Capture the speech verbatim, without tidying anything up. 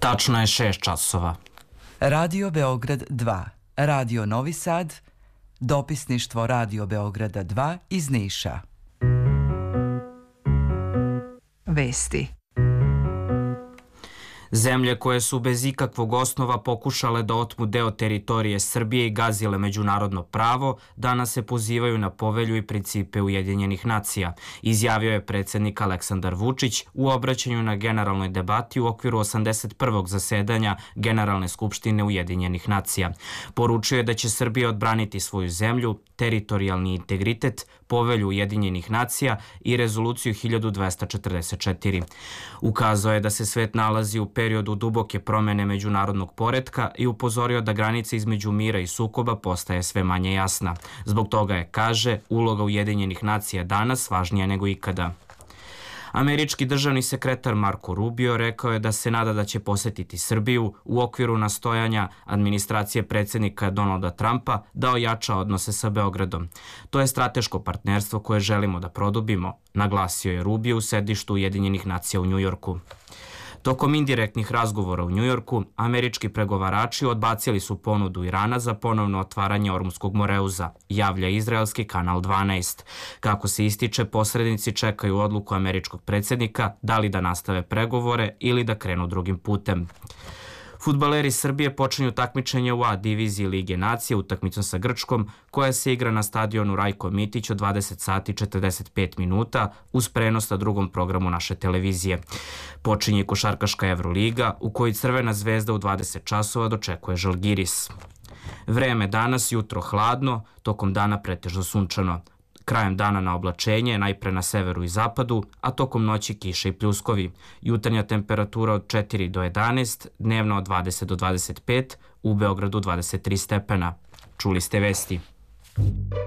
Tačno je šest časova. Radio Beograd dva, Radio Novi Sad, dopisništvo Radio Beograda dva iz Niša. Vesti. Zemlje koje su bez ikakvog osnova pokušale da otmu deo teritorije Srbije i gazile međunarodno pravo, danas se pozivaju na povelju i principe Ujedinjenih nacija, izjavio je predsjednik Aleksandar Vučić u obraćanju na generalnoj debati u okviru osamdeset prvog zasedanja Generalne skupštine Ujedinjenih nacija. Poručio je da će Srbija odbraniti svoju zemlju, teritorijalni integritet, povelju Ujedinjenih nacija i rezoluciju hiljadu dvesta četrdeset četiri. Ukazao je da se svet nalazi u periodu duboke promene međunarodnog poretka i upozorio da granica između mira i sukoba postaje sve manje jasna. Zbog toga je, kaže, uloga Ujedinjenih nacija danas važnija nego ikada. Američki državni sekretar Marko Rubio rekao je da se nada da će posetiti Srbiju u okviru nastojanja administracije predsjednika Donalda Trumpa da ojača odnose sa Beogradom. To je strateško partnerstvo koje želimo da produbimo, naglasio je Rubio u sedištu Ujedinjenih nacija u Njujorku. Tokom indirektnih razgovora u Njujorku, američki pregovarači odbacili su ponudu Irana za ponovno otvaranje Ormuzskog moreuza, javlja izraelski kanal dvanaest. Kako se ističe, posrednici čekaju odluku američkog predsjednika da li da nastave pregovore ili da krenu drugim putem. Fudbaleri Srbije počinju takmičenje u A diviziji Lige nacije utakmicom sa Grčkom, koja se igra na stadionu Rajko Mitić od dvadeset sati i četrdeset pet minuta uz prenos na drugom programu naše televizije. Počinje i košarkaška Evroliga u kojoj Crvena zvezda u dvadeset časova dočekuje Žalgiris. Vreme danas, jutro hladno, tokom dana pretežno sunčano. Krajem dana na oblačenje, najpre na severu i zapadu, a tokom noći kiše i pljuskovi. Jutarnja temperatura od četiri do jedanaest, dnevno od dvadeset do dvadeset pet, u Beogradu dvadeset tri stepena. Čuli ste vesti.